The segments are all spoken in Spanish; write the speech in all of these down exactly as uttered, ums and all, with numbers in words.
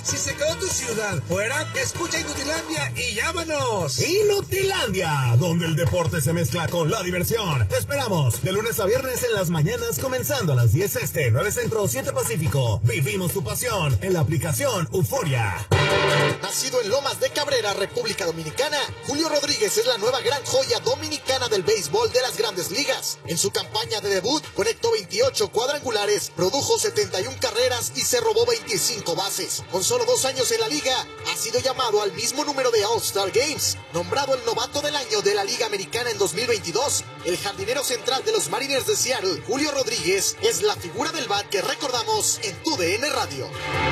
Si se quedó tu ciudad fuera, escucha Inutilandia y llámanos. Inutilandia, donde el deporte se mezcla con la diversión. Te esperamos de lunes a viernes en las mañanas, comenzando a las diez este, nueve centro, siete pacífico. Vivimos tu pasión en la aplicación Euforia. Nacido en Lomas de Cabrera, República Dominicana, Julio Rodríguez es la nueva gran joya dominicana del béisbol de las Grandes Ligas. En su campaña de debut, conectó veintiocho cuadrangulares, produjo setenta y una carreras y se robó veinticinco bases. Con solo dos años en la liga, ha sido llamado al mismo número de All-Star Games. Nombrado el novato del año de la Liga Americana en dos mil veintidós, el jardinero central de los Mariners de Seattle, Julio Rodríguez, es la figura del bat que recordamos en Tu D N Radio.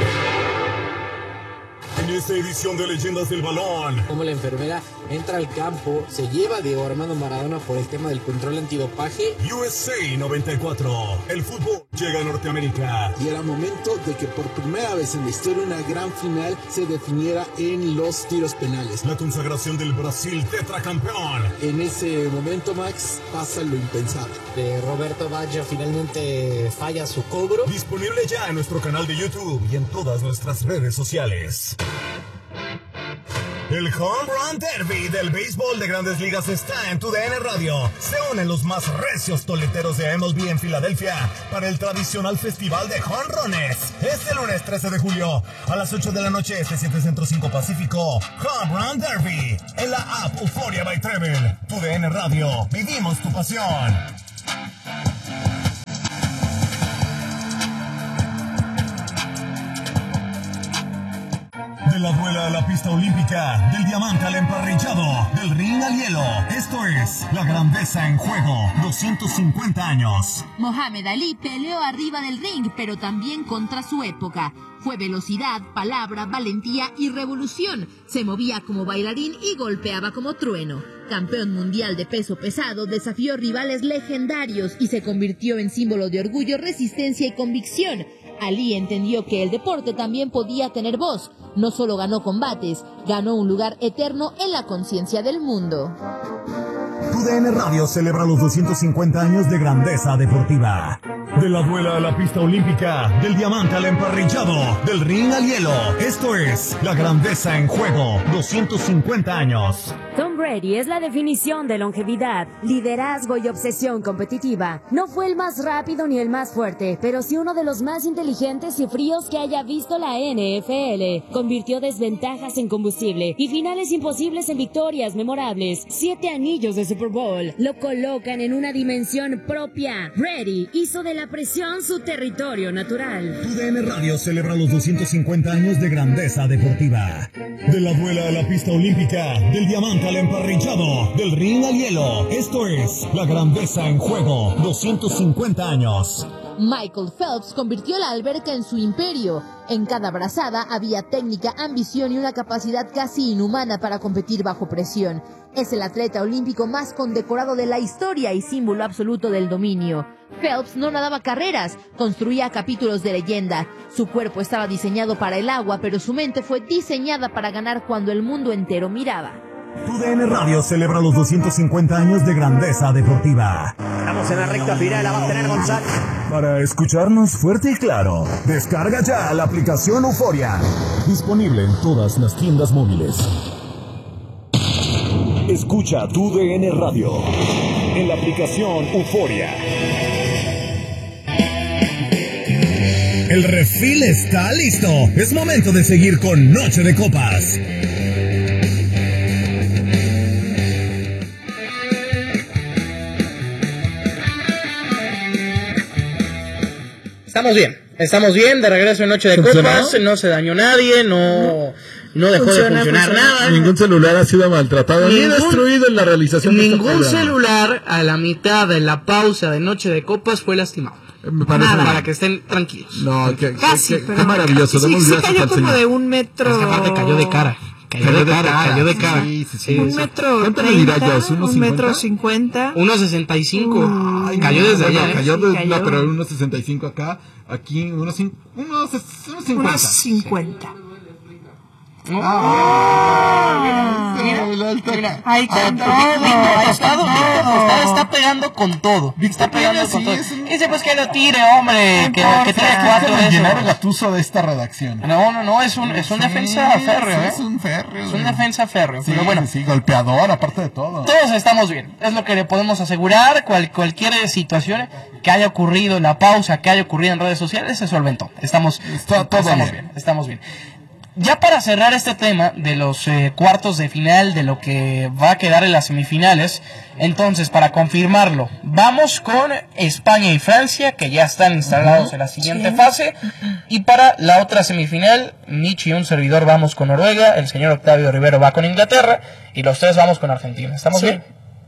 En esta edición de Leyendas del Balón, como la enfermera entra al campo, se lleva a Diego Armando Maradona por el tema del control antidopaje. U S A noventa y cuatro, el fútbol llega a Norteamérica. Y era momento de que por primera vez en la historia una gran final se definiera en los tiros penales. La consagración del Brasil tetracampeón. En ese momento, Max, pasa lo impensable. De Roberto Baggio finalmente falla su cobro. Disponible ya en nuestro canal de YouTube y en todas nuestras redes sociales. El Home Run Derby del béisbol de Grandes Ligas está en Tu D N Radio. Se unen los más recios toleteros de M L B en Filadelfia para el tradicional festival de jonrones. Este lunes trece de julio a las ocho de la noche, este siete Centro cinco Pacífico. Home Run Derby en la app Euphoria by Treble. Tu D N Radio, vivimos tu pasión. De la duela a la pista olímpica, del diamante al emparrillado, del ring al hielo. Esto es la grandeza en juego, doscientos cincuenta años. Mohamed Ali peleó arriba del ring, pero también contra su época. Fue velocidad, palabra, valentía y revolución. Se movía como bailarín y golpeaba como trueno. Campeón mundial de peso pesado, desafió rivales legendarios y se convirtió en símbolo de orgullo, resistencia y convicción. Ali entendió que el deporte también podía tener voz. No solo ganó combates, ganó un lugar eterno en la conciencia del mundo. Tu D N Radio celebra los doscientos cincuenta años de grandeza deportiva. De la duela a la pista olímpica, del diamante al emparrillado, del ring al hielo. Esto es la grandeza en juego, doscientos cincuenta años. Tom Brady es la definición de longevidad, liderazgo y obsesión competitiva. No fue el más rápido ni el más fuerte, pero sí uno de los más inteligentes y fríos que haya visto la N F L. Convirtió desventajas en combustible y finales imposibles en victorias memorables. Siete anillos de Super Bowl lo colocan en una dimensión propia. Brady hizo de la presión su territorio natural. Tu D N Radio celebra los doscientos cincuenta años de grandeza deportiva. De la duela a la pista olímpica, del diamante al emparrillado, del ring al hielo. Esto es la grandeza en juego, doscientos cincuenta años. Michael Phelps convirtió la alberca en su imperio. En cada brazada había técnica, ambición y una capacidad casi inhumana para competir bajo presión. Es el atleta olímpico más condecorado de la historia y símbolo absoluto del dominio. Phelps no nadaba carreras, construía capítulos de leyenda. Su cuerpo estaba diseñado para el agua, pero su mente fue diseñada para ganar cuando el mundo entero miraba. Tu D N Radio celebra los doscientos cincuenta años de grandeza deportiva. Estamos en la recta final, la va a tener González. Para escucharnos fuerte y claro, descarga ya la aplicación Euforia. Disponible en todas las tiendas móviles. Escucha Tu D N Radio en la aplicación Euforia. El refil está listo. Es momento de seguir con Noche de Copas. Estamos bien, estamos bien, de regreso en Noche de Copas, no se dañó nadie, no, no dejó funciona, de funcionar funciona. nada. Ningún celular ha sido maltratado ni destruido en la realización de Ningún celular a la mitad de la pausa de Noche de Copas fue lastimado. Me parece nada, para que estén tranquilos. No, que, casi, que, que, qué maravilloso. Sí, sí cayó como señor. de un metro. Es que aparte cayó de cara. Cayó, cayó de, de cara, cara, cayó de cara. Sí, sí, sí. Un metro treinta, un metro cincuenta. uno sesenta y cinco. Cayó desde allá. Cayó de, no, pero uno sesenta y cinco acá. Aquí uno cincuenta. Unos cincuenta. Ah, mira, mira, mira. Ahí con todo. Víctor Tostado, Víctor Tostado está pegando con todo. Está pegando con todo. Dice pues que lo tire, hombre, que, que tire cuatro de llenar esos. el gatuso de esta redacción. No, no, no, es un, es un Sí, defensa férreo, sí, ¿eh? es un férreo. Es un defensa férreo, Sí, pero bueno. sí, golpeador, aparte de todo. Todos estamos bien, es lo que le podemos asegurar. Cual, cualquier situación que haya ocurrido en la pausa, que haya ocurrido en redes sociales, se solventó. Estamos, Está todo estamos bien. bien, estamos bien. Ya para cerrar este tema de los eh, cuartos de final, de lo que va a quedar en las semifinales, entonces para confirmarlo, vamos con España y Francia, que ya están instalados uh-huh. en la siguiente sí. fase, y para la otra semifinal, Mitch y un servidor vamos con Noruega, el señor Octavio Rivero va con Inglaterra, y los tres vamos con Argentina. ¿Estamos sí. bien?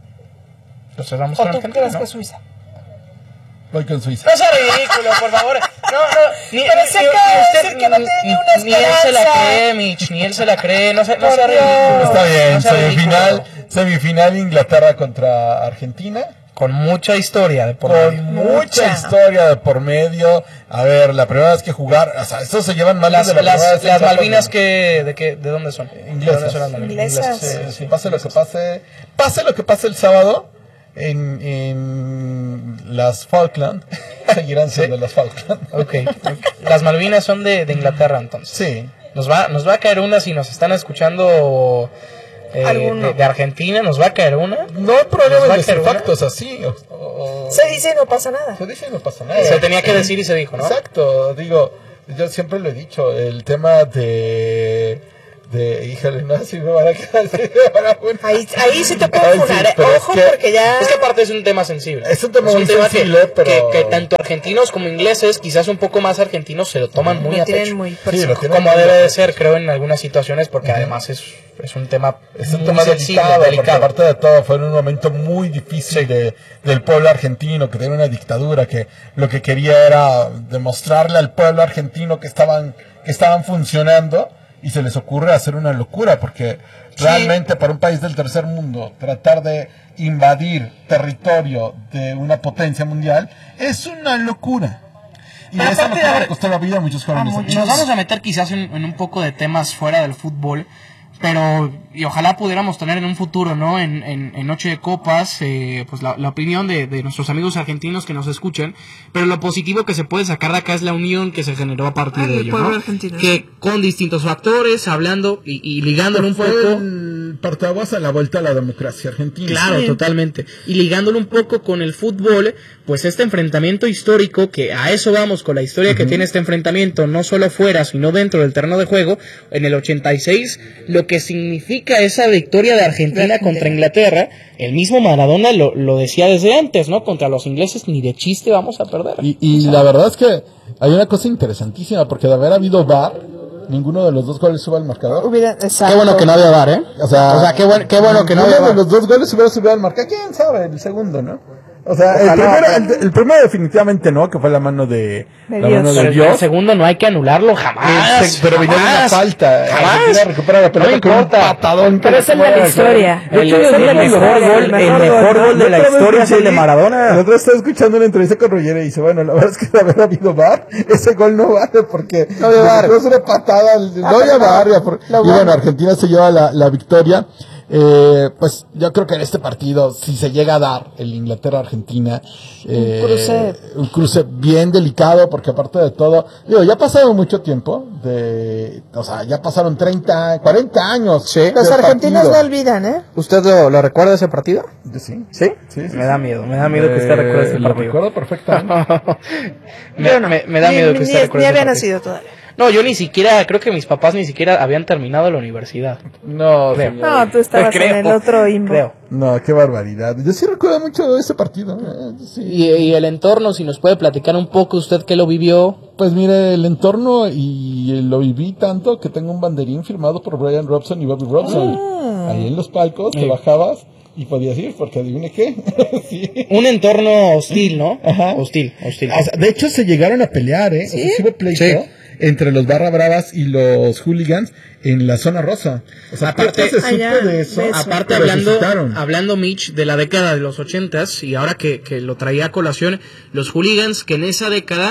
Los tres vamos ¿O con tú Argentina, crees ¿no? que Suiza? Voy con Suiza. No sea ridículo, por favor. No, no, ni, pero ni, se ni, acaba de usted, decir que no ni, tiene ni, una ni él se la esperanza. cree, Mitch, ni él se la cree. No sea, no Por sea Dios. ridículo. Está bien, no sea semifinal, ridículo. semifinal Inglaterra contra Argentina. Con mucha historia de por Con medio. mucha, Mucha. historia de por medio. A ver, la primera vez que jugar, o sea, estos se llevan mal Las, desde la primera las, vez. las en Malvinas, Champions. que, de, qué, ¿de dónde son? Inglesas. ¿De dónde son las Malvinas? Inglesas. Sí, sí, pase lo que pase. Pase lo que pase el sábado en, en las Falkland. Seguirán siendo las Falkland. Okay, ok. Las Malvinas son de, de Inglaterra, entonces. Sí. Nos va, nos va a caer una si nos están escuchando eh, de, de Argentina. Nos va a caer una. No hay problema ¿Nos va en a caer decir una? factos así. O, o- Se dice y no pasa nada. Se dice y no pasa nada. Se tenía que decir y se dijo, ¿no? Exacto, digo, yo siempre lo he dicho, el tema de... de híjole, no, si me van a quedar así, me van a poner- Ahí, ahí sí te puedo Ay, sí, funar, ¿eh? pero es Ojo, que- porque ya... Es que aparte es un tema sensible. Es un tema muy que- sensible, pero- que, que tanto argentinos como ingleses, quizás un poco más argentinos, se lo toman muy Lo a tienen pecho. muy Sí, personal. lo tienen Como muy debe a de pecho. ser, creo, en algunas situaciones, porque además es, es un tema Es un muy tema sensible, delicado, porque delicado. aparte de todo fue en un momento muy difícil de, del pueblo argentino, que tenía una dictadura, que lo que quería era demostrarle al pueblo argentino que estaban, que estaban funcionando, y se les ocurre hacer una locura, porque Sí. realmente para un país del tercer mundo, tratar de invadir territorio de una potencia mundial es una locura. Y Pero esa aparte, locura a ver, le costó la vida a muchos jóvenes. Y nos vamos a meter quizás en, en un poco de temas fuera del fútbol, pero y ojalá pudiéramos tener en un futuro, ¿no? En, en, en Noche de Copas, eh, pues la, la opinión de, de nuestros amigos argentinos que nos escuchan, pero lo positivo que se puede sacar de acá es la unión que se generó a partir Ah, de del ello, pueblo ¿no? argentino, Que sí. con distintos factores, hablando y, y ligándolo un Fue poco... el parteaguas a la vuelta a la democracia argentina. Claro, Sí. totalmente. Y ligándolo un poco con el fútbol, pues este enfrentamiento histórico, que a eso vamos con la historia uh-huh. que tiene este enfrentamiento, no solo fuera, sino dentro del terreno de juego, en el ochenta y seis, lo que significa esa victoria de Argentina contra Inglaterra, el mismo Maradona lo, lo decía desde antes, ¿no? Contra los ingleses ni de chiste vamos a perder. Y, y o sea, la verdad es que hay una cosa interesantísima, porque de haber habido V A R, ninguno de los dos goles sube al marcador. Hubiera, exacto. Qué bueno que no había V A R, ¿eh? O sea, o sea qué, bueno, qué bueno que no había Ninguno V A R. de los dos goles hubiera subido al marcador. ¿Quién sabe? El segundo, ¿no? O sea, el Ojalá. primero, el, el primero definitivamente no, que fue la mano de, De la Dios. mano de Pero el Dios. segundo no hay que anularlo jamás. Sí, pero venía de una jamás, falta. Jamás. Argentina recupera la pelota No con un importa. patadón. Pero es el de la historia. El, el, el, el mejor gol, el mejor gol de la historia es el de Maradona. El otro está escuchando una entrevista con Roger y dice, bueno, la verdad es que de haber habido V A R, ese gol no vale porque no había V A R. es una patada, no había V A R. Y bueno, Argentina se lleva la, la victoria. Eh, pues yo creo que en este partido, si se llega a dar el Inglaterra-Argentina, eh, un cruce un cruce bien delicado, porque aparte de todo, digo, ya ha pasado mucho tiempo, de, o sea, ya pasaron treinta, cuarenta años. Sí. Los argentinos no olvidan, ¿eh? ¿Usted lo, lo recuerda ese partido? Sí. ¿Sí? Sí, sí, me da miedo, me da miedo que usted Eh, recuerde ese lo partido. recuerdo perfectamente. me, no. me, me da ni, miedo que ni, usted ni, recuerde ni ese había partido. nacido todavía. No, yo ni siquiera, creo que mis papás ni siquiera habían terminado la universidad. No, Creo. No, tú estabas Creo, en el otro imbo. Creo. no, qué barbaridad. Yo sí recuerdo mucho ese partido. eh, sí. Y, y el entorno, si nos puede platicar un poco usted que lo vivió. Pues mire, el entorno, y lo viví tanto que tengo un banderín firmado por Brian Robson y Bobby Robson. Ah. Ahí en los palcos te Sí. bajabas y podías ir, porque adivine qué. Sí. Un entorno hostil, ¿no? Ajá. Hostil, hostil. O sea, de hecho se llegaron a pelear, ¿eh? ¿Sí? O sea, sí hubo pleito Sí. entre los barra bravas y los hooligans en la zona rosa. O sea, Aparte- poco se supo Allá, de eso. de eso. Aparte, pero hablando, asustaron. hablando Mitch de la década de los ochentas, y ahora que, que lo traía a colación, los hooligans que en esa década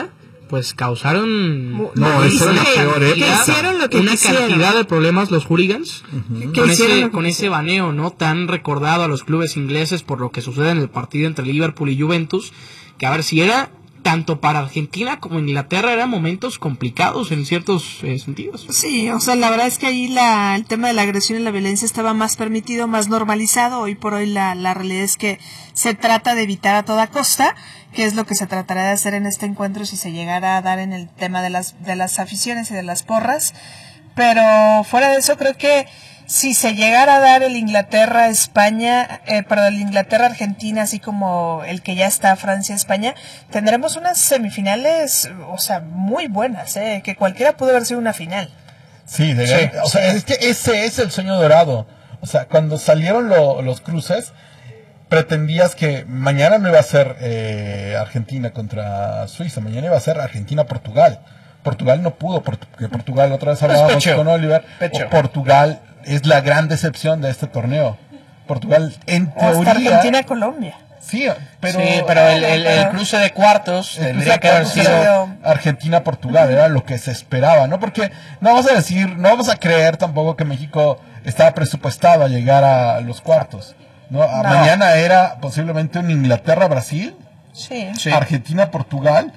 pues causaron no, no, eso es la peor época. Hicieron lo que una quisieron. Cantidad de problemas los hooligans uh-huh. con, ese, con ese baneo no tan recordado a los clubes ingleses por lo que sucede en el partido entre Liverpool y Juventus, que a ver si era tanto para Argentina como Inglaterra eran momentos complicados en ciertos eh, sentidos. Sí, o sea, la verdad es que ahí la, el tema de la agresión y la violencia estaba más permitido, más normalizado. Hoy por hoy la, la realidad es que se trata de evitar a toda costa, que es lo que se tratará de hacer en este encuentro si se llegara a dar en el tema de las, de las aficiones y de las porras. Pero fuera de eso, creo que si se llegara a dar el Inglaterra-España, eh, perdón, el Inglaterra-Argentina, así como el que ya está Francia-España, tendremos unas semifinales, o sea, muy buenas, eh, que cualquiera pudo haber sido una final. Sí, de sí, o sea, es que ese es el sueño dorado. O sea, cuando salieron lo, los cruces, pretendías que mañana no iba a ser eh, Argentina contra Suiza, mañana iba a ser Argentina-Portugal. Portugal no pudo, porque Portugal, otra vez hablábamos con Oliver, Portugal es la gran decepción de este torneo. Portugal, en teoría... Argentina-Colombia. Sí, pero, sí, pero el, el, el cruce de cuartos el tendría que haber sido Argentina-Portugal, era lo que se esperaba, ¿no? Porque no vamos a decir, no vamos a creer tampoco que México estaba presupuestado a llegar a los cuartos, ¿no? no. Mañana era posiblemente un Inglaterra-Brasil, sí. sí. Argentina-Portugal,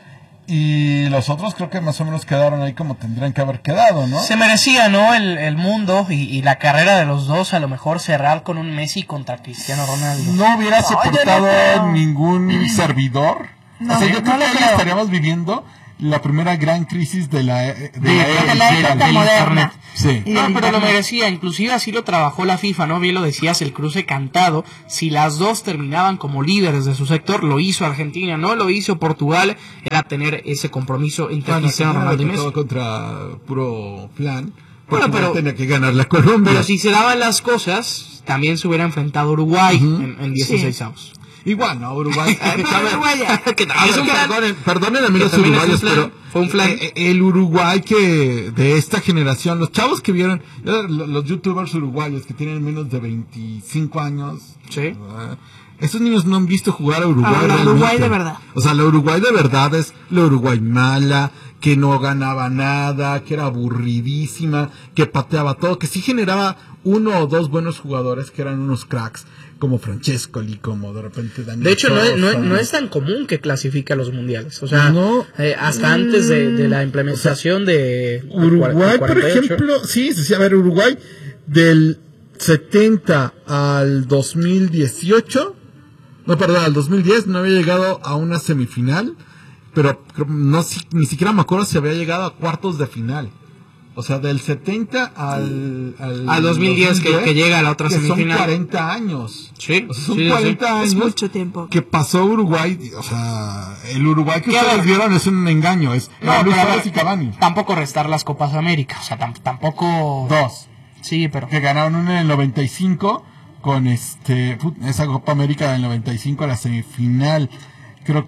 y los otros creo que más o menos quedaron ahí como tendrían que haber quedado, ¿no? Se merecía, ¿no? El, el mundo y, y la carrera de los dos, a lo mejor cerrar con un Messi contra Cristiano Ronaldo. No hubiera no, soportado no ningún servidor. No, o sea, yo no creo que creo. estaríamos viviendo la primera gran crisis de la, de de, la, era de la época moderna. Sí. No, pero lo merecía, inclusive así lo trabajó la FIFA, ¿no? Bien lo decías, el cruce cantado. Si las dos terminaban como líderes de su sector, lo hizo Argentina, no lo hizo Portugal, era tener ese compromiso entre bueno, Cristiano Ronaldo y Messi. Contra puro plan. Bueno, pero tenía que ganar la Colombia. Pero si se daban las cosas, también se hubiera enfrentado a Uruguay uh-huh. en, en dieciséis sí. avos. Igual, ¿no? Uruguay. que perdonen, perdonen amigos uruguayos, pero fue un flan. Eh, el Uruguay que de esta generación, los chavos que vieron, los youtubers uruguayos que tienen menos de veinticinco años, sí. Uh, esos niños no han visto jugar a Uruguay. Ah, la Uruguay de verdad. O sea, la Uruguay de verdad es la Uruguay mala, que no ganaba nada, que era aburridísima, que pateaba todo, que sí generaba uno o dos buenos jugadores que eran unos cracks, como Francescoli, como de repente Daniel. De hecho, no es, no, es, Sosa. no es tan común que clasifique a los mundiales. O sea, no, eh, hasta mm, antes de, de la implementación o sea, de Uruguay, por ejemplo, sí, sí, a ver, Uruguay del setenta al dos mil dieciocho, no, perdón, al dos mil diez no había llegado a una semifinal, pero no ni siquiera me acuerdo si había llegado a cuartos de final. O sea, del setenta al... Al, al dos mil diez, dos mil diez que, que llega a la otra que semifinal. Son cuarenta años. Sí. O sea, son sí, cuarenta sí. años. Es mucho tiempo. Que pasó Uruguay. O sea, el Uruguay que ustedes ver? vieron es un engaño. Es no, Luis pero Suárez y Cavani. Tampoco restar las Copas América. O sea, tam, tampoco... Dos. Sí, pero... Que ganaron una en el noventa y cinco con este... Esa Copa América del noventa y cinco, la semifinal. Creo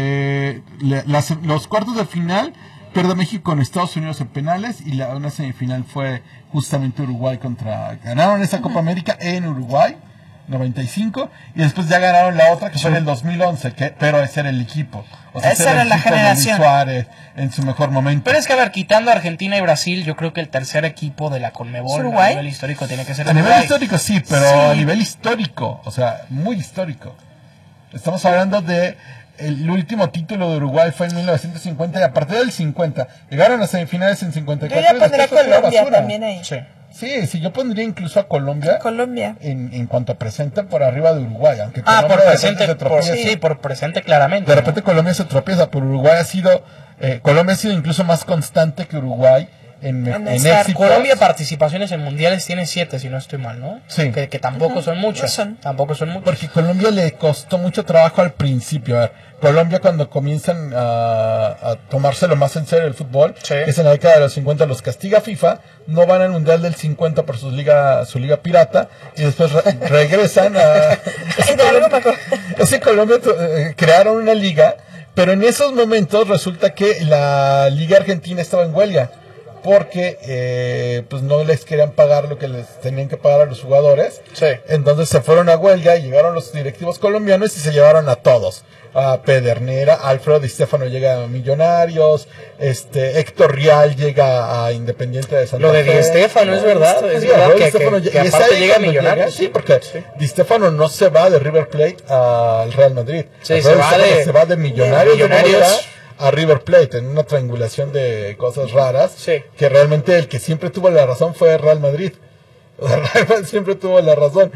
que le, las, los cuartos de final... Perdió México con Estados Unidos en penales y la una semifinal fue justamente Uruguay contra... Ganaron esa Copa América en Uruguay, noventa y cinco, y después ya ganaron la otra que sí. fue en el dos mil once, que, pero ese era el equipo. O sea, esa era la generación. Luis Suárez en su mejor momento. Pero es que, a ver, quitando a Argentina y Brasil, yo creo que el tercer equipo de la Conmebol Uruguay? a nivel histórico tiene que ser A Uruguay. nivel histórico sí, pero sí. a nivel histórico, o sea, muy histórico. Estamos hablando de... El último título de Uruguay fue en mil novecientos cincuenta y a partir del cincuenta llegaron a semifinales en cincuenta y cuatro. Yo ya pondría Colombia también ahí. Sí. sí, sí, yo pondría incluso a Colombia. Colombia. En, en cuanto a presente por arriba de Uruguay, aunque ah, Colombia por presente, se por, sí, por presente claramente. De repente ¿no? Colombia se tropieza, pero Uruguay ha sido, eh, Colombia ha sido incluso más constante que Uruguay. En, en, en éxitos. Colombia participaciones en mundiales tiene siete, si no estoy mal, ¿no? Sí. Que, que tampoco uh-huh. son muchos. No son. Tampoco son muchos. Porque Colombia le costó mucho trabajo al principio. A ver, Colombia cuando comienzan a, a tomárselo más en serio el fútbol, sí. es en la década de los cincuenta, los castiga FIFA, no van al Mundial del cincuenta por su liga, su liga pirata, y después re- regresan a... ese Colombia, ese Colombia eh, crearon una liga, pero en esos momentos resulta que la liga argentina estaba en huelga. porque eh, pues no les querían pagar lo que les tenían que pagar a los jugadores. Sí. Entonces se fueron a huelga y llegaron los directivos colombianos y se llevaron a todos. A Pedernera, Alfredo Di Stéfano llega a Millonarios, este Héctor Rial llega a Independiente de Santa Lo de Fe. Di Stéfano es verdad, es Sí, verdad que, Di Stéfano que, lle- que y es aparte ahí llega a cuando Millonarios. Sí, porque Sí. Di Stéfano no se va de River Plate al Real Madrid. Sí, Alfredo se Di va Stéfano de- se va de Millonarios, de Millonarios. de Bogotá a River Plate en una triangulación de cosas raras, Sí. que realmente el que siempre tuvo la razón fue Real Madrid. O sea, Real Madrid siempre tuvo la razón.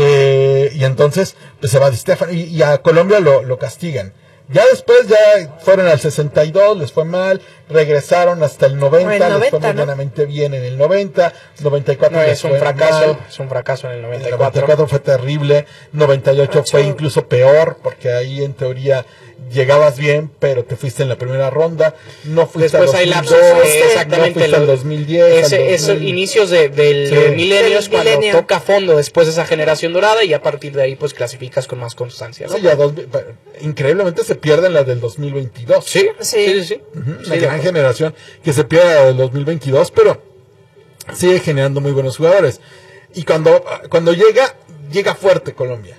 Eh, y entonces pues se va Di Stéfano y, y a Colombia lo, lo castigan. Ya después ya fueron al sesenta y dos, les fue mal, regresaron hasta el noventa, El les fue noventa, ¿no? medianamente bien en el noventa, noventa y cuatro No, les es un fue fracaso, mal. es un fracaso en el noventa y El cuatro. noventa y cuatro fue terrible, noventa y ocho fue incluso peor, porque ahí en teoría llegabas bien, pero te fuiste en la primera ronda, no fuiste Después al hay dos mil lapsos, dos, eh, exactamente, no fuiste al lo- dos mil diez, Ese, al esos dos mil. inicios de, del Sí. milenio es Del cuando milenio. toca fondo después de esa generación dorada y a partir de ahí pues clasificas con más constancia, ¿no? Sí, ya dos mil, pero increíblemente se pierden las del dos mil veintidós. Sí, Sí. sí, sí, sí. Ujú, Sí, una de gran acuerdo. generación que se pierde la del dos mil veintidós, pero sigue generando muy buenos jugadores. Y cuando, cuando llega, llega fuerte Colombia.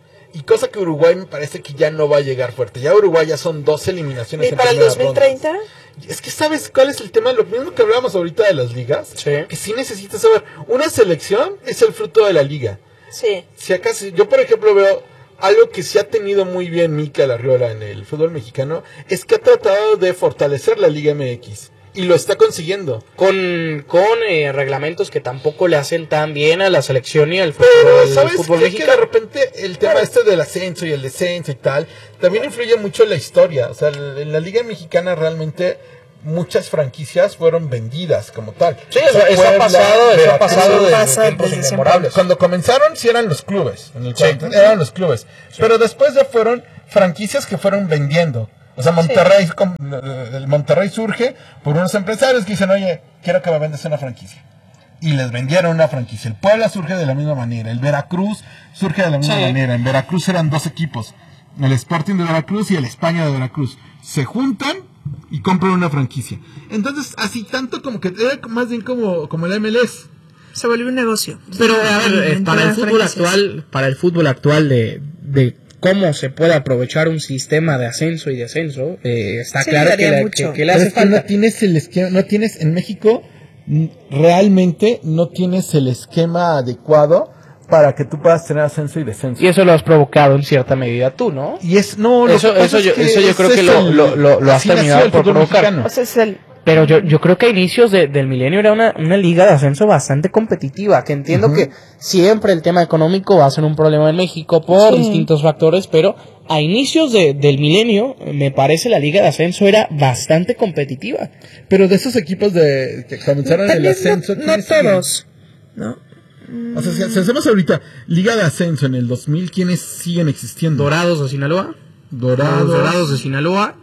Y cosa que Uruguay me parece que ya no va a llegar fuerte. Ya Uruguay ya son dos eliminaciones ¿Y en para el primeras dos mil treinta? rondas. Es que ¿sabes cuál es el tema? Lo mismo que hablábamos ahorita de las ligas. Sí. Que sí necesitas saber. Una selección es el fruto de la liga. Sí. Si acaso, yo por ejemplo veo algo que sí ha tenido muy bien Mikel Arriola en el fútbol mexicano, es que ha tratado de fortalecer la Liga M X. Y lo está consiguiendo. Con, con eh, reglamentos que tampoco le hacen tan bien a la selección y al fútbol, Pero, al ¿sabes fútbol qué? Que de mexicano. repente el tema este del ascenso y el descenso y tal, también influye mucho en la historia. O sea, en la Liga Mexicana realmente muchas franquicias fueron vendidas como tal. Sí, O sea, eso ha Puebla, pasado, eso ha Veracruz, pasado desde pasa tiempos desde siempre. inmemorables. Cuando comenzaron sí eran los clubes, en el Sí. cuarenta, eran los clubes, pero después ya fueron franquicias que fueron vendiendo. O sea, Monterrey, com- el Monterrey surge por unos empresarios que dicen, oye, quiero que me vendas una franquicia. Y les vendieron una franquicia. El Puebla surge de la misma manera. El Veracruz surge de la misma Sí. manera. En Veracruz eran dos equipos. El Sporting de Veracruz y el España de Veracruz. Se juntan y compran una franquicia. Entonces, así tanto como que era más bien como, como el M L S. Se volvió un negocio. Pero a ver, eh, para el fútbol actual, para el fútbol actual de, de cómo se puede aprovechar un sistema de ascenso y descenso, eh, está Sí, claro que daría le, mucho. que, que le Pero hace es que falta. no tienes el esquema, no tienes en México mm, realmente no tienes el esquema adecuado para que tú puedas tener ascenso y descenso. Y eso lo has provocado en cierta medida tú, ¿no? Y es no lo Eso, que pasa eso, es yo, que eso yo ese creo que es lo, el- lo, lo, lo has así nació terminado el por fútbol provocar. mexicano. O sea, es el... Pero yo, yo creo que a inicios de- del milenio era una, una liga de ascenso bastante competitiva, que entiendo Ujú. que siempre el tema económico va a ser un problema en México por Sí. distintos factores, pero a inicios de- del milenio, me parece la liga de ascenso era bastante competitiva. Pero de esos equipos de que comenzaron el También ascenso, no, no ¿quiénes siguen? todos. ¿No? O sea, si, si hacemos ahorita Liga de Ascenso en el dos mil, ¿quiénes siguen existiendo? Dorados de Sinaloa. Dorados. Los Dorados de Sinaloa.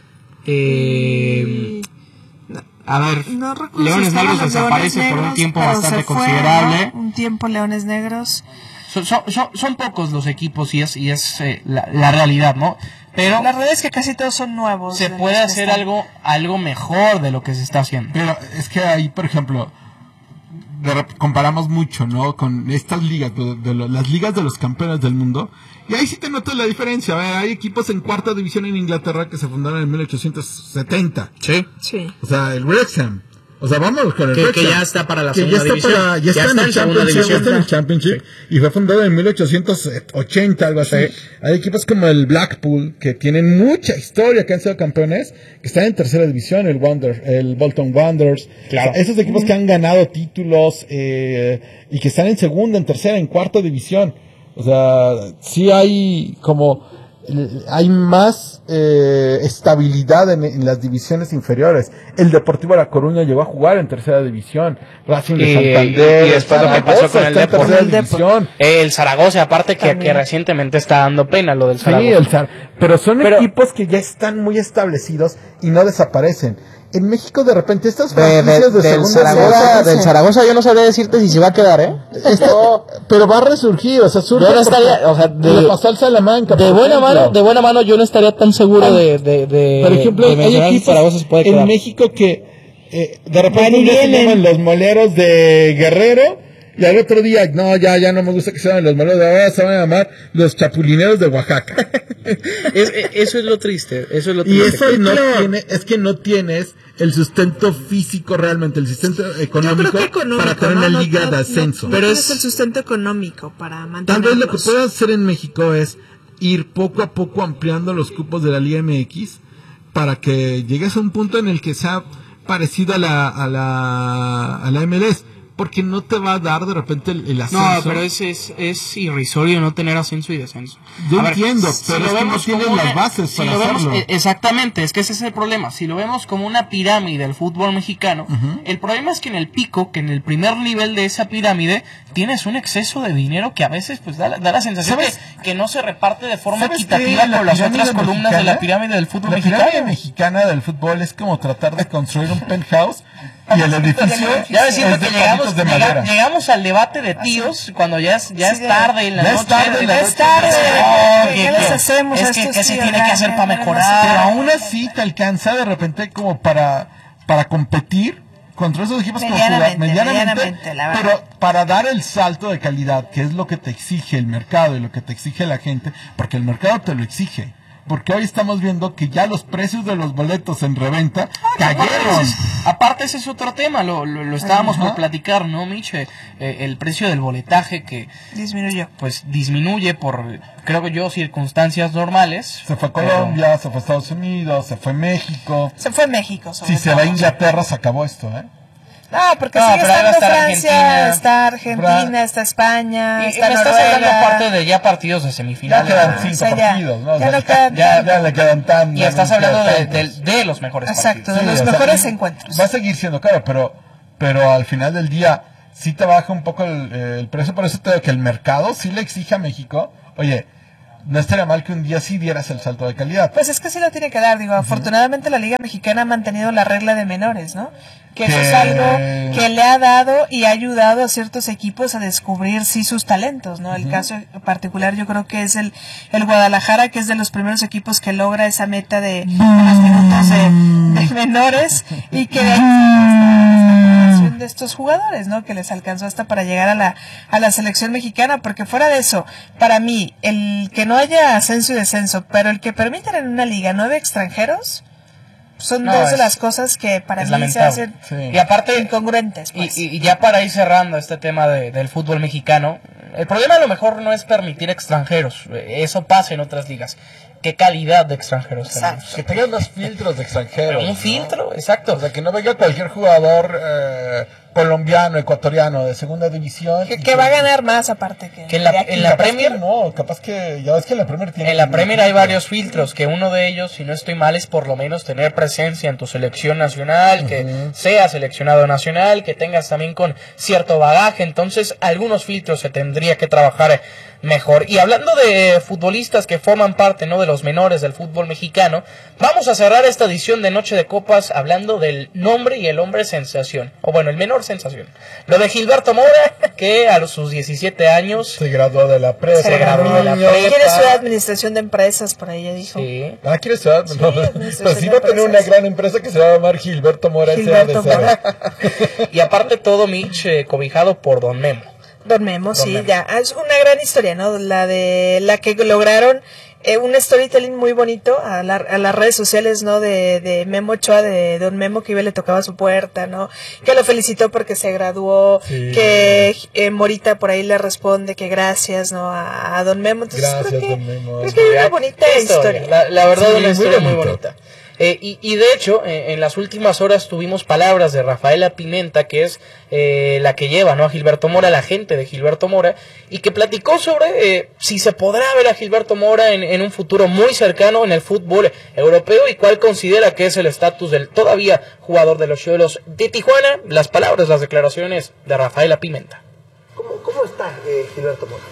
Eh, a ver, No recuerdo Leones si estaban Negros los desaparece Leones por un Negros, tiempo pero bastante se fue, considerable. ¿no? Un tiempo Leones Negros. Son, son, son, son pocos los equipos y es, y es eh, la, la realidad, ¿no? Pero La realidad es que casi todos son nuevos. se de puede los que hacer están. algo, algo mejor de lo que se está haciendo. Pero es que ahí, por ejemplo, de rep- comparamos mucho, ¿no? Con estas ligas, de, de lo- las ligas de los campeones del mundo. Y ahí sí te notas la diferencia. A ver, hay equipos en cuarta división en Inglaterra que se fundaron en mil ochocientos setenta. Sí. Sí. O sea, el Wrexham. O sea, vamos con el Que- Wrexham. que ya está para la Que segunda ya está división. para- ya, Ya está, está en el en segunda Championship, ya división. está en el Championship. Y fue fundado en mil ochocientos ochenta, algo así. Sí. Hay equipos como el Blackpool, que tienen mucha historia, que han sido campeones, que están en tercera división, el Wander, el Bolton Wanderers. Claro. O sea, esos equipos que han ganado títulos, eh, y que están en segunda, en tercera, en cuarta división. O sea, sí hay como, eh, hay más eh, estabilidad en, en las divisiones inferiores. El Deportivo La Coruña llegó a jugar en tercera división. Racing de Y- Santander, y- y después lo que pasó Zaragoza con el está en Depor. tercera Con el Depor. división. El Zaragoza, aparte que, También. que recientemente está dando pena lo del Sí, Zaragoza. el Zar- pero son Pero- equipos que ya están muy establecidos y no desaparecen. En México de repente estas De- de- franquicias de, del, segunda Zaragoza, desaparecen. del Zaragoza yo no sabría decirte si se va a quedar, ¿eh? Esta- pero va a resurgir, o sea, surge Yo no porque estaría, o sea, de- le pasó al Salamanca, De por buena ejemplo. mano, de buena mano yo no estaría tan seguro de, de, de, Por ejemplo, de hay mencionar si equipos Zaragoza se puede en quedar. México que eh, de repente Van y un día se vienen. llaman los moleros de Guerrero, y al otro día, no, ya, ya no me gusta que se llamen los moleros de ahora, se van a llamar los chapulineros de Oaxaca. Es- eso es lo triste, eso es lo Y triste. eso no tiene, es que no tienes el sustento físico realmente, el sustento económico, Yo creo que económico, para tener ¿no? una No- liga no- de no- ascenso. no tienes el sustento económico para Tal mantenerlos. vez lo que puedes hacer en México es ir poco a poco ampliando los cupos de la Liga M X para que llegues a un punto en el que sea parecido a la a la a la M L S, porque no te va a dar de repente el, el ascenso. No, pero es, es, es irrisorio no tener ascenso y descenso. Yo A ver, entiendo, si pero lo es que no vemos tienes como las una- bases si para lo vemos- hacerlo. eh, exactamente, es que ese es el problema. Si lo vemos como una pirámide del fútbol mexicano, Ujú. el problema es que en el pico, que en el primer nivel de esa pirámide, tienes un exceso de dinero que a veces pues da, la- da la sensación que, ¿Sabes? que no se reparte de forma ¿Sabes equitativa qué? La con las pirámide otras columnas de mexicana- la pirámide del fútbol la mexicano. pirámide mexicana del fútbol es como tratar de construir un penthouse y el edificio Ya ves, siento es de que llegamos, palitos de llega- madera. llegamos al debate de tíos cuando ya es, ya es tarde en la Ya es noche. tarde en la ya noche. es tarde. Oh, ¿Qué- ¿qué qué- les hacemos es a que, estos ¿qué se tíos? tiene que Ya, hacer ya, para ya, mejorar? Pero aún así te alcanza de repente como para, para competir contra esos equipos como Medianamente, Ciudad, medianamente, medianamente, la verdad. pero para dar el salto de calidad, que es lo que te exige el mercado y lo que te exige la gente, porque el mercado te lo exige. Porque hoy estamos viendo que ya los precios de los boletos en reventa cayeron. Aparte, ese es- Aparte, ese es otro tema, lo, lo, lo estábamos Ajá. por platicar, ¿no, Mitch? Eh, eh, el precio del boletaje que Disminuyó. pues disminuye por, creo que yo, circunstancias normales. Se fue a pero- Colombia, se fue a Estados Unidos, se fue a México. Se fue a México, sobre Si se todo. va a Inglaterra, se acabó esto, ¿eh? No, porque No, sigue pero ahí va a estando estar Francia, Argentina. está Argentina, Fra- está España, Y, y está me estás Noruega. hablando aparte de ya partidos de Ya semifinales. quedan ¿no? cinco o sea, ya- partidos, ¿no? O ya sea, no quedan ya, tantos. ya le quedan tan. Y estás ya no hablando quedan de, tantos. de- de los mejores Exacto, partidos. de los o sea, mejores y encuentros. Va a seguir siendo caro, pero, pero al final del día sí te baja un poco el, el precio. Por eso te digo que el mercado sí le exige a México. Oye, no estaría mal que un día sí dieras el salto de calidad. Pues es que sí lo tiene que dar, digo, afortunadamente la Liga Mexicana ha mantenido la regla de menores, ¿no? Que eso Que- es algo que le ha dado y ha ayudado a ciertos equipos a descubrir sí sus talentos, ¿no? El caso particular yo creo que es el, el Guadalajara, que es de los primeros equipos que logra esa meta de los minutos de, de menores y que de ahí la generación de estos jugadores, ¿no? Que les alcanzó hasta para llegar a la, a la selección mexicana, porque fuera de eso, para mí, el que no haya ascenso y descenso, pero el que permitan en una liga nueve extranjeros, son No, dos de es- las cosas que para es mí lamentable. se hacen Sí. Y aparte, incongruentes. Y, Pues. y- y ya para ir cerrando este tema de- del fútbol mexicano, el problema a lo mejor no es permitir extranjeros, eh, eso pasa en otras ligas. ¿Qué calidad de extranjeros tenemos? Que tengan los filtros de extranjeros. Un ¿no? filtro, exacto. O sea, que no venga cualquier jugador eh, colombiano, ecuatoriano de segunda división. que, y que va a ganar más aparte que, Que en la- de aquí. en la capaz Premier- que no, capaz que ya ves que en la Premier tiene En la Premier hay varios filtros, que uno de ellos, si no estoy mal, es por lo menos tener presencia en tu selección nacional, que sea seleccionado nacional, que tengas también con cierto bagaje. Entonces, algunos filtros se tendría que trabajar mejor. Y hablando de futbolistas que forman parte, ¿no?, de los menores del fútbol mexicano, vamos a cerrar esta edición de Noche de Copas hablando del nombre y el hombre sensación, o bueno, el menor sensación. Lo de Gilberto Mora, que a los- sus diecisiete años Se graduó de la prepa. Se graduó de la niño. prepa. Quiere estudiar administración de empresas, por ahí ya dijo. sí, Ah, ¿quieres estudiar? No, administración pues sí de va a tener una empresas. gran empresa que se va a llamar Gilberto Mora S A de Gilberto cero. Mora. y aparte todo Mitch eh, cobijado por Don Memo. Don Memo, sí, Memo. ya. Es una gran historia, ¿no? La de la que lograron eh, un storytelling muy bonito a, la- a las redes sociales, ¿no? De, de Memo Ochoa, de Don Memo, que iba y le tocaba su puerta, ¿no? Que lo felicitó porque se graduó, Sí. que eh, Morita por ahí le responde que gracias, ¿no? A, a Don Memo. Entonces, Gracias, creo que, Don Memo. creo que hay una bonita Qué historia. La, la verdad, Sí, una muy historia muy bonito. bonita. Eh, y, y de hecho, eh, en las últimas horas tuvimos palabras de Rafaela Pimenta, que es eh, la que lleva, ¿no?, a Gilberto Mora, la agente de Gilberto Mora, y que platicó sobre eh, si se podrá ver a Gilberto Mora en, en un futuro muy cercano en el fútbol europeo y cuál considera que es el estatus del todavía jugador de los Xolos de Tijuana. Las palabras, las declaraciones de Rafaela Pimenta. ¿Cómo, cómo está eh, Gilberto Mora?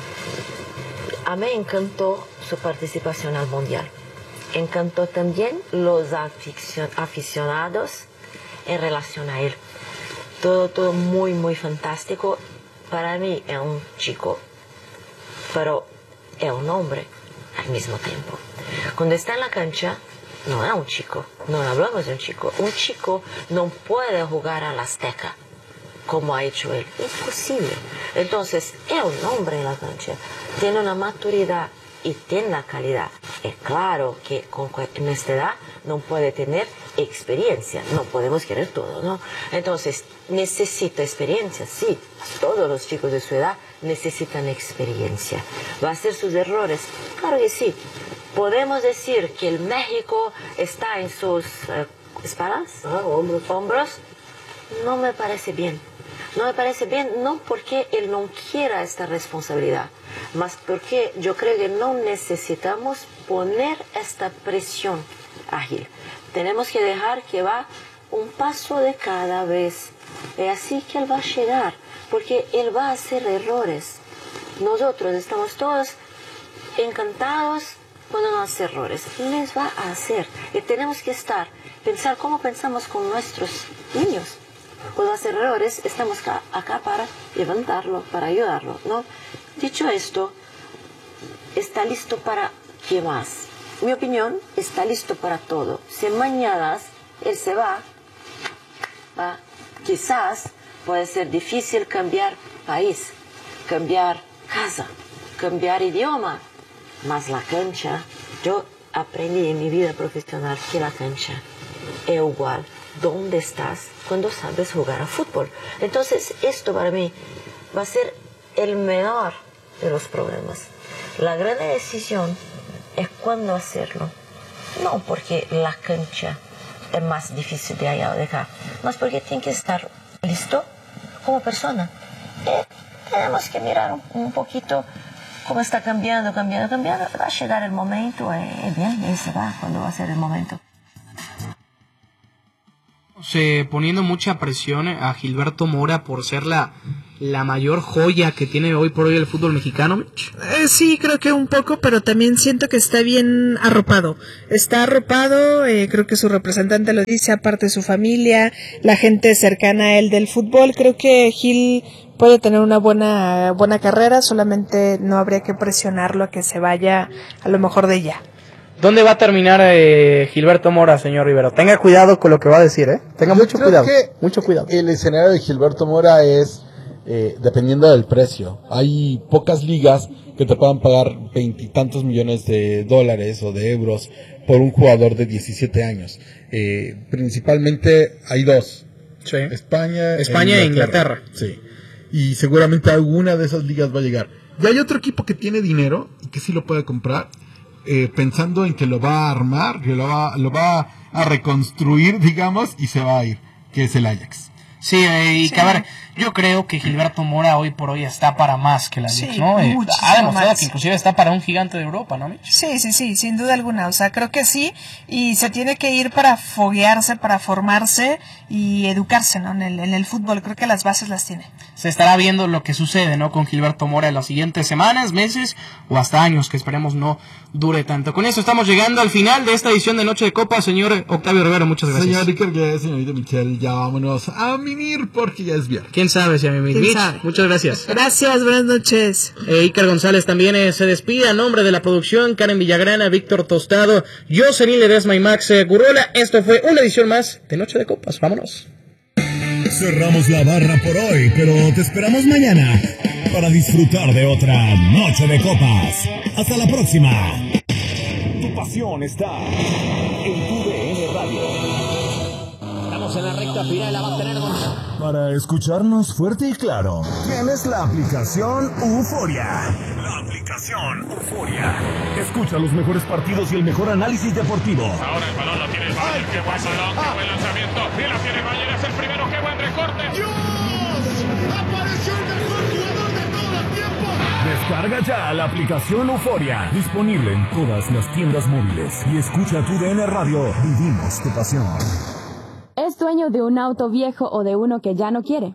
A mí me encantó su participación al Mundial. Encantó también los aficio- aficionados en relación a él. Todo, todo muy, muy fantástico. Para mí es un chico, pero es un hombre al mismo tiempo. Cuando está en la cancha, no es un chico, no hablamos de un chico. Un chico no puede jugar a la Azteca como ha hecho él, imposible. Entonces, es un hombre en la cancha, tiene una maturidad y tiene la calidad. Es claro que con, en esta edad no puede tener experiencia, no podemos querer todo, ¿no? Entonces, necesita experiencia, sí, todos los chicos de su edad necesitan experiencia. ¿Va a hacer sus errores? Claro que sí. Podemos decir que el México está en sus eh, espaldas, ah, hombros. hombros. No me parece bien. No me parece bien, no porque él no quiera esta responsabilidad, más porque yo creo que no necesitamos poner esta presión a Gil. Tenemos que dejar que va un paso de cada vez. Es así que él va a llegar, porque él va a hacer errores. Nosotros estamos todos encantados cuando no hace errores. Les va a hacer. Y tenemos que estar, pensar cómo pensamos con nuestros niños. Cuando hace errores, estamos acá, acá para levantarlo, para ayudarlo, ¿no? Dicho esto, está listo para qué más. Mi opinión, está listo para todo. Si mañana él se va, va, quizás puede ser difícil cambiar país, cambiar casa, cambiar idioma, más la cancha. Yo aprendí en mi vida profesional que la cancha es igual. ¿Dónde estás cuando sabes jugar a fútbol? Entonces, esto para mí va a ser el menor de los problemas. La gran decisión es cuándo hacerlo. No porque la cancha es más difícil de allá o de acá, más porque tiene que estar listo como persona. Eh, tenemos que mirar un, un poquito cómo está cambiando, cambiando, cambiando. Va a llegar el momento, eh, bien, y se va cuando va a ser el momento. Se poniendo mucha presión a Gilberto Mora por ser la, la mayor joya que tiene hoy por hoy el fútbol mexicano, Mitch. Eh, sí, creo que un poco, pero también siento que está bien arropado. Está arropado, eh, creo que su representante lo dice, aparte de su familia, la gente cercana a él del fútbol. Creo que Gil puede tener una buena, buena carrera, solamente no habría que presionarlo a que se vaya a lo mejor de ya. ¿Dónde va a terminar eh, Gilberto Mora, señor Rivero? Tenga cuidado con lo que va a decir, ¿eh? Tenga Yo mucho creo cuidado, que mucho cuidado. El escenario de Gilberto Mora es eh, dependiendo del precio. Hay pocas ligas que te puedan pagar veintitantos millones de dólares o de euros por un jugador de diecisiete años. Eh, principalmente hay dos. Sí. España, España e Inglaterra. Sí. Y seguramente alguna de esas ligas va a llegar. Y hay otro equipo que tiene dinero y que sí lo puede comprar. Eh, pensando en que lo va a armar, que lo va, lo va a reconstruir, digamos, y se va a ir, que es el Ajax. Sí, eh, y sí. que a ver, yo creo que Gilberto Mora hoy por hoy está para más que el Ajax, sí, ¿no? Eh, ha demostrado más. que inclusive está para un gigante de Europa, ¿no, Mitch? Sí, sí, sí, sin duda alguna, o sea, creo que sí, y se tiene que ir para foguearse, para formarse y educarse, ¿no? En el, en el fútbol, creo que las bases las tiene. Se estará viendo lo que sucede, ¿no? Con Gilberto Mora en las siguientes semanas, meses o hasta años, que esperemos no dure tanto. Con eso estamos llegando al final de esta edición de Noche de Copa. Señor Octavio Rivero, muchas gracias. Señor Ricardo, señorita Michelle, ya vámonos a mimir porque ya es viernes. ¿Quién sabe si a mimir? Mitch, sabe? Muchas gracias. Gracias, buenas noches. Eh, Iker González también eh, se despide a nombre de la producción, Karen Villagrana, Víctor Tostado, Jocelyn Ledesma y Max eh, Gurola. Esto fue una edición más de Noche de Copas. Vámonos. Cerramos la barra por hoy, pero te esperamos mañana para disfrutar de otra Noche de Copas. Hasta la próxima. Tu pasión está en tu D N Radio. Estamos en la recta final, la va a tener Gonzalo. Para escucharnos fuerte y claro, tienes la aplicación Euforia. La aplicación Euforia. Escucha los mejores partidos y el mejor análisis deportivo. Ahora el balón lo tiene el Bayern, qué buen balón, qué buen lanzamiento. Y la tiene Bayern, es el primero, qué buen recorte. ¡Dios! ¡Apareció el mejor jugador de todo el tiempo! Descarga ya la aplicación Euforia. Disponible en todas las tiendas móviles. Y escucha tu D N Radio. Vivimos tu pasión. ¿Es dueño de un auto viejo o de uno que ya no quiere?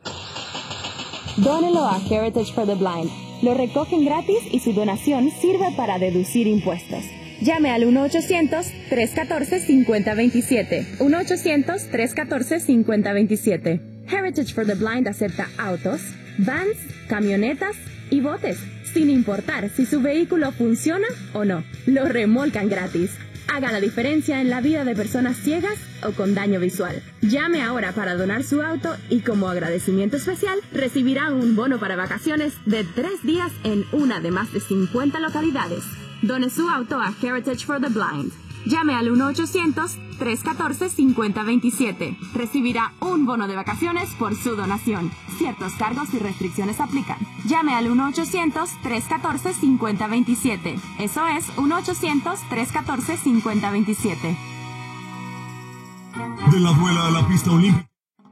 Dónelo a Heritage for the Blind. Lo recogen gratis y su donación sirve para deducir impuestos. Llame al uno ochocientos, tres catorce, cincuenta veintisiete. uno ochocientos, tres catorce, cincuenta veintisiete. Heritage for the Blind acepta autos, vans, camionetas y botes, sin importar si su vehículo funciona o no. Lo remolcan gratis. Haga la diferencia en la vida de personas ciegas o con daño visual. Llame ahora para donar su auto y como agradecimiento especial recibirá un bono para vacaciones de tres días en una de más de cincuenta localidades. Done su auto a Heritage for the Blind. Llame al uno ochocientos, tres uno cuatro, cinco cero dos siete. Recibirá un bono de vacaciones por su donación. Ciertos cargos y restricciones aplican. Llame al uno ochocientos, tres uno cuatro, cinco cero dos siete. Eso es uno ochocientos, tres uno cuatro, cinco cero dos siete. De la duela a la pista olímpica.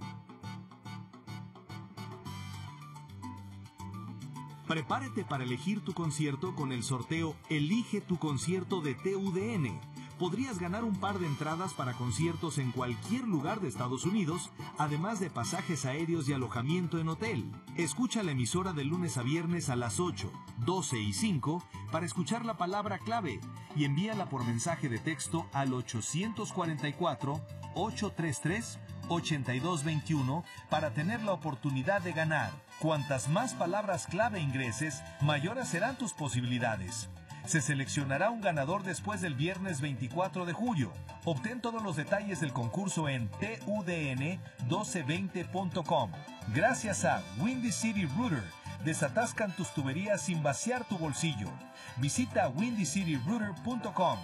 Prepárate para elegir tu concierto con el sorteo Elige tu concierto de T U D N. Podrías ganar un par de entradas para conciertos en cualquier lugar de Estados Unidos, además de pasajes aéreos y alojamiento en hotel. Escucha la emisora de lunes a viernes a las ocho, doce y cinco para escuchar la palabra clave y envíala por mensaje de texto al ochocientos cuarenta y cuatro, ochocientos treinta y tres, ochenta y dos veintiuno para tener la oportunidad de ganar. Cuantas más palabras clave ingreses, mayores serán tus posibilidades. Se seleccionará un ganador después del viernes veinticuatro de julio. Obtén todos los detalles del concurso en T U D N doce veinte punto com. Gracias a Windy City Router, desatascan tus tuberías sin vaciar tu bolsillo. Visita windy city router punto com.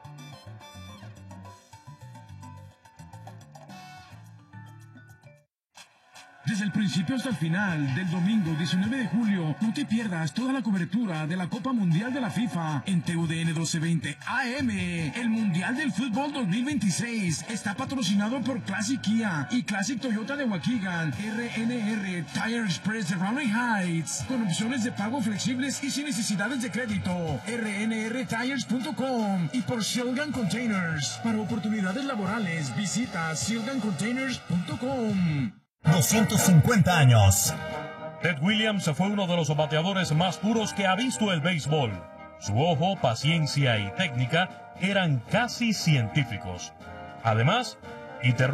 Desde el principio hasta el final del domingo diecinueve de julio, no te pierdas toda la cobertura de la Copa Mundial de la FIFA en T U D N doce veinte A M. El Mundial del Fútbol dos mil veintiséis está patrocinado por Classic Kia y Classic Toyota de Waukegan, R N R Tire Express de Raleigh Heights, con opciones de pago flexibles y sin necesidades de crédito, R N R tires punto com, y por Shilgan Containers. Para oportunidades laborales, visita shilgan containers punto com. doscientos cincuenta años. Ted Williams fue uno de los bateadores más puros que ha visto el béisbol. Su ojo, paciencia y técnica eran casi científicos. Además, interrumpió